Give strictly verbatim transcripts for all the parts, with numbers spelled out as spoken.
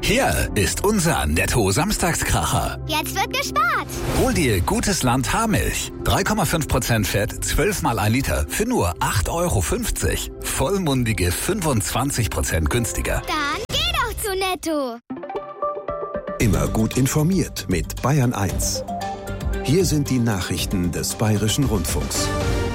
Hier ist unser Netto-Samstagskracher. Jetzt wird gespart. Hol dir Gutes Land Haarmilch. drei Komma fünf Prozent Fett, zwölf mal ein Liter für nur acht Euro fünfzig. Vollmundige fünfundzwanzig Prozent günstiger. Dann geh doch zu Netto. Immer gut informiert mit Bayern eins. Hier sind die Nachrichten des Bayerischen Rundfunks.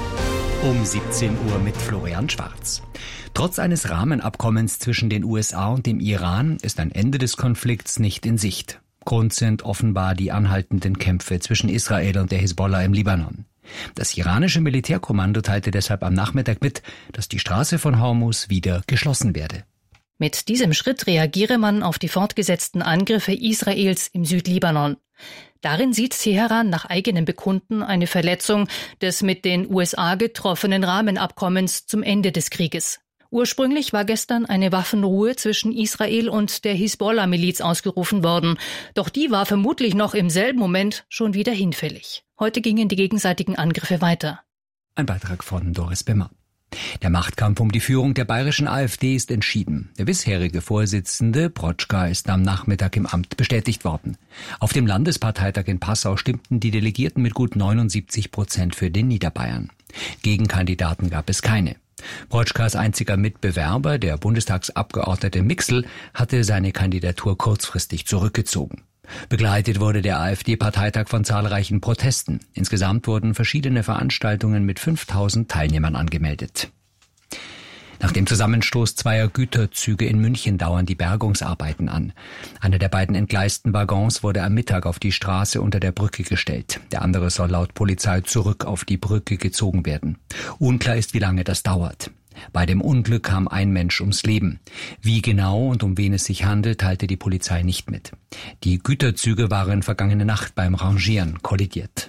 Um siebzehn Uhr mit Florian Schwarz. Trotz eines Rahmenabkommens zwischen den U S A und dem Iran ist ein Ende des Konflikts nicht in Sicht. Grund sind offenbar die anhaltenden Kämpfe zwischen Israel und der Hisbollah im Libanon. Das iranische Militärkommando teilte deshalb am Nachmittag mit, dass die Straße von Hormuz wieder geschlossen werde. Mit diesem Schritt reagiere man auf die fortgesetzten Angriffe Israels im Südlibanon. Darin sieht Teheran nach eigenem Bekunden eine Verletzung des mit den U S A getroffenen Rahmenabkommens zum Ende des Krieges. Ursprünglich war gestern eine Waffenruhe zwischen Israel und der Hisbollah-Miliz ausgerufen worden. Doch die war vermutlich noch im selben Moment schon wieder hinfällig. Heute gingen die gegenseitigen Angriffe weiter. Ein Beitrag von Doris Bimmer. Der Machtkampf um die Führung der bayerischen AfD ist entschieden. Der bisherige Vorsitzende, Protschka, ist am Nachmittag im Amt bestätigt worden. Auf dem Landesparteitag in Passau stimmten die Delegierten mit gut neunundsiebzig Prozent für den Niederbayern. Gegenkandidaten gab es keine. Protschkas einziger Mitbewerber, der Bundestagsabgeordnete Mixl, hatte seine Kandidatur kurzfristig zurückgezogen. Begleitet wurde der AfD-Parteitag von zahlreichen Protesten. Insgesamt wurden verschiedene Veranstaltungen mit fünftausend Teilnehmern angemeldet. Nach dem Zusammenstoß zweier Güterzüge in München dauern die Bergungsarbeiten an. Einer der beiden entgleisten Waggons wurde am Mittag auf die Straße unter der Brücke gestellt. Der andere soll laut Polizei zurück auf die Brücke gezogen werden. Unklar ist, wie lange das dauert. Bei dem Unglück kam ein Mensch ums Leben. Wie genau und um wen es sich handelt, teilte die Polizei nicht mit. Die Güterzüge waren vergangene Nacht beim Rangieren kollidiert.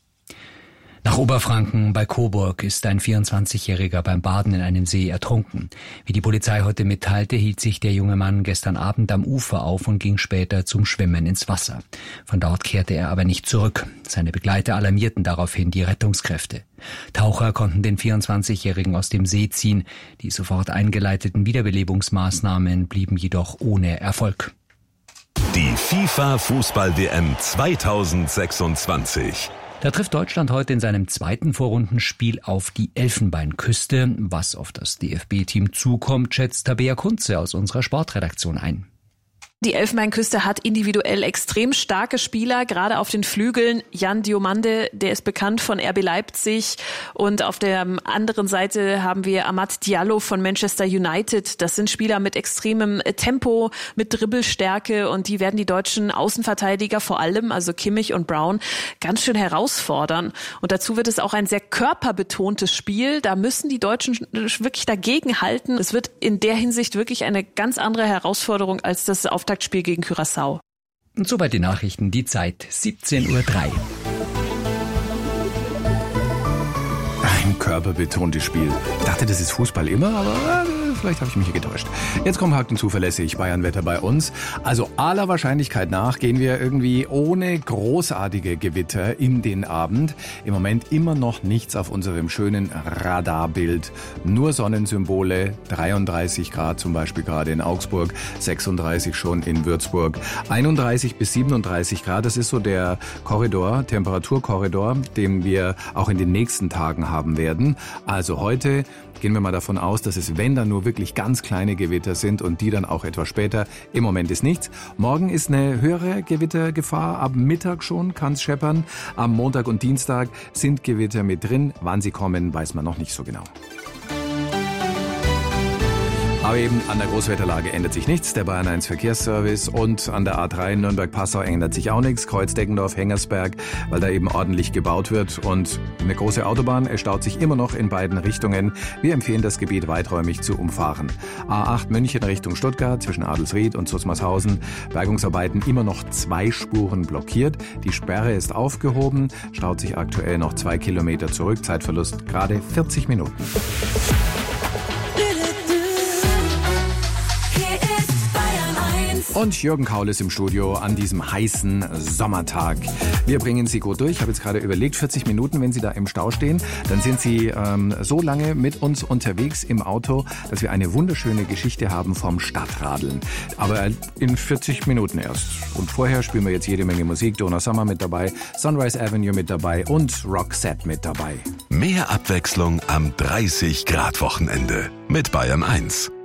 Nach Oberfranken bei Coburg ist ein vierundzwanzigjähriger beim Baden in einem See ertrunken. Wie die Polizei heute mitteilte, hielt sich der junge Mann gestern Abend am Ufer auf und ging später zum Schwimmen ins Wasser. Von dort kehrte er aber nicht zurück. Seine Begleiter alarmierten daraufhin die Rettungskräfte. Taucher konnten den vierundzwanzigjährigen aus dem See ziehen. Die sofort eingeleiteten Wiederbelebungsmaßnahmen blieben jedoch ohne Erfolg. Die FIFA-Fußball-W M zweitausendsechsundzwanzig. Da trifft Deutschland heute in seinem zweiten Vorrundenspiel auf die Elfenbeinküste. Was auf das D F B-Team zukommt, schätzt Tabea Kunze aus unserer Sportredaktion ein. Die Elfenbeinküste hat individuell extrem starke Spieler, gerade auf den Flügeln. Jan Diomande, der ist bekannt von R B Leipzig. Und auf der anderen Seite haben wir Amad Diallo von Manchester United. Das sind Spieler mit extremem Tempo, mit Dribbelstärke. Und die werden die deutschen Außenverteidiger vor allem, also Kimmich und Brown, ganz schön herausfordern. Und dazu wird es auch ein sehr körperbetontes Spiel. Da müssen die Deutschen wirklich dagegen halten. Es wird in der Hinsicht wirklich eine ganz andere Herausforderung als das auf Auftaktspiel gegen Curaçao. Und soweit die Nachrichten, die Zeit siebzehn Uhr drei. Ein körperbetontes Spiel. Ich dachte, das ist Fußball immer, aber äh, vielleicht habe ich mich hier getäuscht. Jetzt kommt halt ein zuverlässig Bayernwetter bei uns. Also aller Wahrscheinlichkeit nach gehen wir irgendwie ohne großartige Gewitter in den Abend. Im Moment immer noch nichts auf unserem schönen Radarbild. Nur Sonnensymbole, dreiunddreißig Grad zum Beispiel gerade in Augsburg, sechsunddreißig schon in Würzburg, einunddreißig bis siebenunddreißig Grad. Das ist so der Korridor, Temperaturkorridor, den wir auch in den nächsten Tagen haben werden. Also heute gehen wir mal davon aus, dass es, wenn dann nur wirklich ganz kleine Gewitter sind und die dann auch etwas später. Im Moment ist nichts. Morgen ist eine höhere Gewittergefahr. Ab Mittag schon kann es scheppern. Am Montag und Dienstag sind Gewitter mit drin. Wann sie kommen, weiß man noch nicht so genau. Aber eben an der Großwetterlage ändert sich nichts. Der Bayern eins Verkehrsservice und an der A drei Nürnberg-Passau ändert sich auch nichts. Kreuz-Deckendorf, Hengersberg, weil da eben ordentlich gebaut wird. Und eine große Autobahn, es staut sich immer noch in beiden Richtungen. Wir empfehlen, das Gebiet weiträumig zu umfahren. A acht München Richtung Stuttgart zwischen Adelsried und Zussmarshausen. Bergungsarbeiten immer noch zwei Spuren blockiert. Die Sperre ist aufgehoben, staut sich aktuell noch zwei Kilometer zurück. Zeitverlust gerade vierzig Minuten. Hier ist Bayern eins. Und Jürgen Kaul ist im Studio an diesem heißen Sommertag. Wir bringen Sie gut durch. Ich habe jetzt gerade überlegt, vierzig Minuten, wenn Sie da im Stau stehen, dann sind Sie ähm, so lange mit uns unterwegs im Auto, dass wir eine wunderschöne Geschichte haben vom Stadtradeln. Aber in vierzig Minuten erst. Und vorher spielen wir jetzt jede Menge Musik. Donna Summer mit dabei, Sunrise Avenue mit dabei und Roxette mit dabei. Mehr Abwechslung am dreißig Grad Wochenende mit Bayern eins.